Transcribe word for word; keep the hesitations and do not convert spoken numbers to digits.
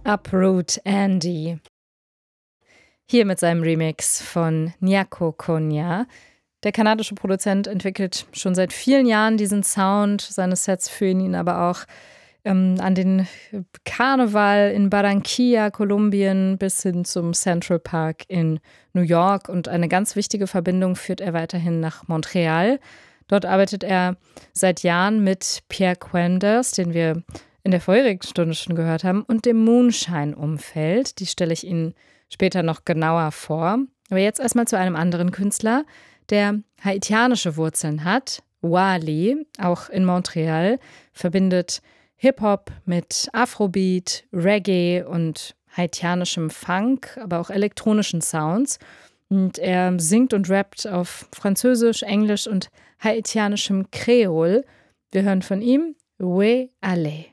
Uproot Andy. Hier mit seinem Remix von Nyako Konya. Der kanadische Produzent entwickelt schon seit vielen Jahren diesen Sound. Seine Sets führen ihn aber auch ähm, an den Karneval in Barranquilla, Kolumbien, bis hin zum Central Park in New York. Und eine ganz wichtige Verbindung führt er weiterhin nach Montreal. Dort arbeitet er seit Jahren mit Pierre Quenders, den wir in der vorherigen Stunde schon gehört haben, und dem Moonshine-Umfeld. Die stelle ich Ihnen später noch genauer vor. Aber jetzt erstmal zu einem anderen Künstler, der haitianische Wurzeln hat. Wally, auch in Montreal, verbindet Hip-Hop mit Afrobeat, Reggae und haitianischem Funk, aber auch elektronischen Sounds. Und er singt und rappt auf Französisch, Englisch und haitianischem Kreol. Wir hören von ihm Oué Allé.